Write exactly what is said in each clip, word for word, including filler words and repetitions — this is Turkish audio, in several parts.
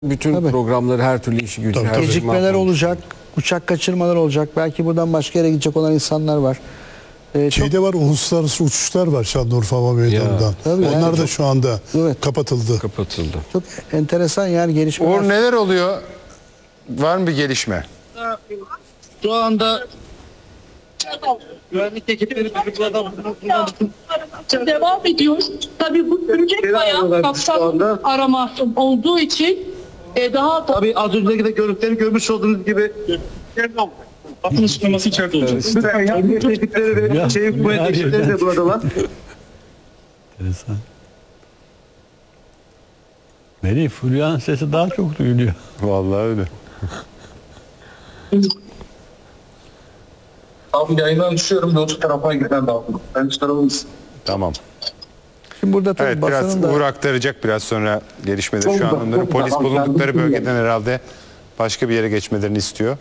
Bütün Tabii. programları, her türlü işi gücü. her Gecikmeler zaman- olacak, uçak kaçırmalar olacak. Belki buradan başka yere gidecek olan insanlar var. Ee, çok- Şeyde var, uluslararası uçuşlar var Şanlıurfa Hava Meydanı'ndan. tabii Onlar yani da çok- şu anda Evet. kapatıldı. kapatıldı. çok enteresan yani gelişmeler. Uğur, neler oluyor? Var mı bir gelişme? Şu anda güvenlik ekipleri burada devam ediyor. Tabii bu sürecek bayağı şu kapsamlı anda. arama olduğu için e, daha da tabii az önceki de görüntüleri görmüş olduğunuz gibi Atın ısıtlaması içeride olacak. güvenlik ekipleri ve şey kuvvet ekipleri de buradalar. Enteresan. Melih, Fulya'nın sesi daha çok duyuluyor. Vallahi öyle. Abi yayından düşüyorum. Yolcu tarafına gitmem lazım. Ben çıkaralımız. Tamam. Şimdi burada tabii Evet, biraz basının da Uğur aktaracak biraz sonra gelişmeleri. Çok Şu an güzel, onların çok polis güzel. bulundukları Ben- ben- bölgeden herhalde başka bir yere geçmelerini istiyor.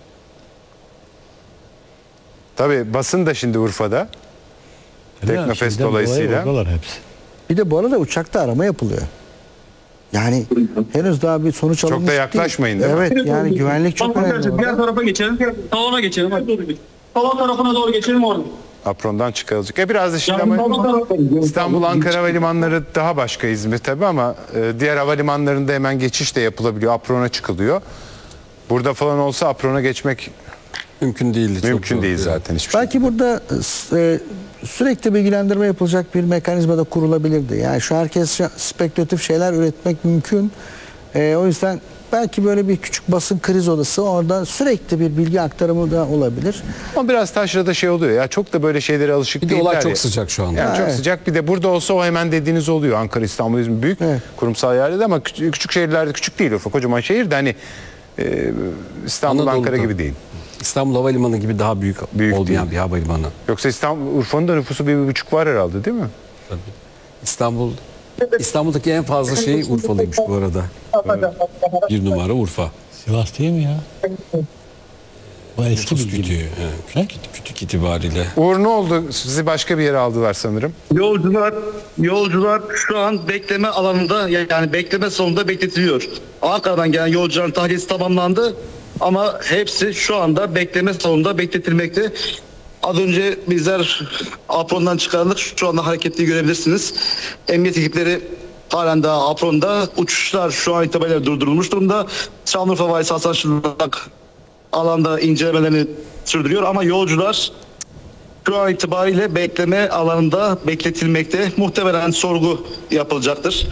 Tabii basın da şimdi Urfa'da. Teknofest Şeyden dolayı dolayısıyla. oradalar hepsi. bir de bu arada uçakta arama yapılıyor. Yani henüz daha bir sonuç alınmış Çok da yaklaşmayın, değil mi? Evet yani güvenlik çok Tamam, önemli. diğer orada. tarafa geçelim. Salona geçelim. Hadi. Salon tarafına doğru geçelim orada. Apron'dan çıkarılacak. E biraz da şimdi Yani ama salon tarafına. İstanbul, Ankara havalimanları daha başka, İzmir tabii, ama e, diğer havalimanlarında hemen geçiş de yapılabiliyor. Apron'a çıkılıyor. Burada falan olsa Apron'a geçmek Mümkün değildi. çok mümkün zor. değil Evet. zaten hiçbir şey. Belki burada e, sürekli bilgilendirme yapılacak bir mekanizma da kurulabilirdi. Yani şu herkes şu- spekülatif şeyler üretmek mümkün. E, o yüzden belki böyle bir küçük basın kriz odası, orada sürekli bir bilgi aktarımı da olabilir. Ama biraz taşrada şey oluyor ya, çok da böyle şeylere alışık Bir de değiller olay çok ya. sıcak şu anda. Yani Ha, çok evet. sıcak. Bir de burada olsa o hemen dediğiniz oluyor. Ankara, İstanbul, İzmir büyük Evet. kurumsal yerlerde, ama küçük, küçük şehirlerde, küçük değil Urfa, kocaman şehir de hani e, İstanbul, Anadolu'da. Ankara gibi değil. İstanbul Havalimanı gibi daha büyük, Büyük olmayan değil. bir havalimanı. Yoksa İstanbul, Urfa'nın da nüfusu bir, bir buçuk var herhalde, değil mi? İstanbul İstanbul'daki en fazla şey Urfalıymış bu arada. Bir numara Urfa. Sivas değil mi ya? Bu eski Nüfus bilgi. kütüğü. Evet, kütük, kütük itibariyle. Uğur, ne oldu? Sizi başka bir yere aldılar sanırım. Yolcular yolcular şu an bekleme alanında, yani bekleme salonunda bekletiliyor. Ankara'dan gelen yolcuların tahliyesi tamamlandı ama hepsi şu anda bekleme salonunda bekletilmekte. Az önce bizler aprondan çıkarıldık. Şu anda hareketli görebilirsiniz. Emniyet ekipleri halen daha apronda. Uçuşlar şu an itibariyle durdurulmuş durumda. Şanlıurfa Valisi Hasan Şırnak alanda incelemelerini sürdürüyor ama yolcular şu an itibariyle bekleme alanında bekletilmekte. Muhtemelen sorgu yapılacaktır.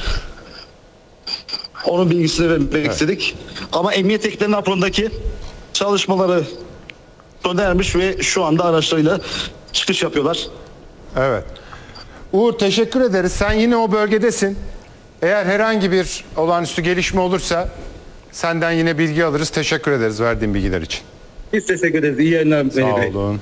Onun bilgisini vermek istedik. Ama emniyet ekiplerinin aprondaki çalışmaları sona ermiş ve şu anda araçlarıyla çıkış yapıyorlar. Evet. Uğur, teşekkür ederiz. Sen yine o bölgedesin. Eğer herhangi bir olağanüstü gelişme olursa senden yine bilgi alırız. Teşekkür ederiz verdiğin bilgiler için. Biz teşekkür ederiz. İyi yayınlar Melih Sağ Bey. olun.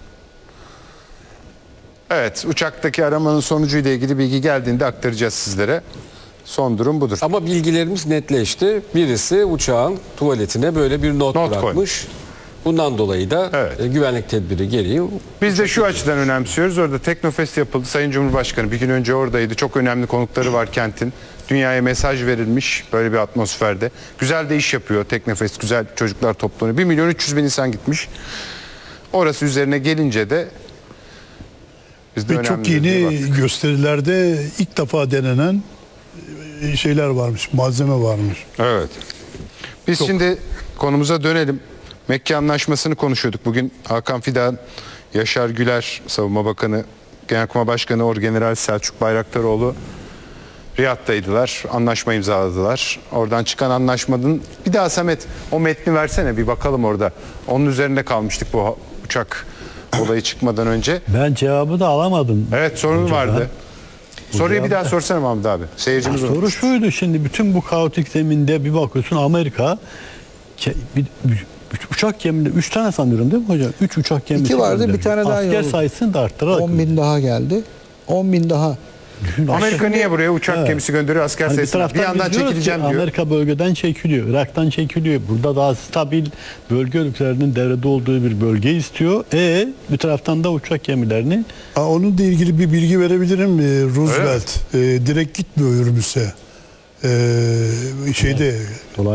Evet, uçaktaki aramanın sonucuyla ilgili bilgi geldiğinde aktaracağız sizlere. Son durum budur. Ama bilgilerimiz netleşti. Birisi uçağın tuvaletine böyle bir not, Not bırakmış. Bundan dolayı da Evet. e, güvenlik tedbiri gereği Biz de şu açıdan önemsiyoruz. Orada Teknofest yapıldı. Sayın Cumhurbaşkanı bir gün önce oradaydı. Çok önemli konukları var kentin. Dünyaya mesaj verilmiş böyle bir atmosferde. Güzel de iş yapıyor Teknofest. Güzel çocuklar toplanıyor. bir milyon üç yüz bin insan gitmiş. Orası üzerine gelince de biz de Ve çok önemli bir yeni baktık. gösterilerde ilk defa denenen e, şeyler varmış, malzeme varmış. Evet. Biz şimdi konumuza dönelim. Mekke Anlaşması'nı konuşuyorduk. Bugün Hakan Fidan, Yaşar Güler, Savunma Bakanı, Genelkurmay Başkanı Orgeneral Selçuk Bayraktaroğlu Riyad'daydılar. Anlaşma imzaladılar. Oradan çıkan anlaşmanın bir daha Samet o metni versene, bir bakalım orada. Onun üzerinde kalmıştık bu uçak olayı çıkmadan önce. Ben cevabı da alamadım. Evet, sorun Hocadan. vardı. Soruyu bir cevap daha da- sorsana Mahmut abi. Seyircimiz Soru unutmuş. şuydu, şimdi bütün bu kaotik zeminde bir bakıyorsun Amerika ke- bir, bir- uçak geminde üç tane sanıyorum değil mi hocam? üç uçak gemisi. İki vardı, bir gönderdi. tane daha Asker yolladı. sayısını da arttırarak. on bin daha geldi. on bin daha. Amerika niye buraya uçak Evet. gemisi gönderiyor, asker Hani bir sayısını? Bir taraftan yandan biz diyoruz ki çekileceğim diyor. Amerika bölgeden çekiliyor, Irak'tan çekiliyor. Burada daha stabil bölge ülkelerinin devrede olduğu bir bölge istiyor. E bir taraftan da uçak gemilerini Ha, onunla ilgili bir bilgi verebilirim. Ee, Roosevelt e, direkt gitmiyor Hürmüz'e. e, şeyde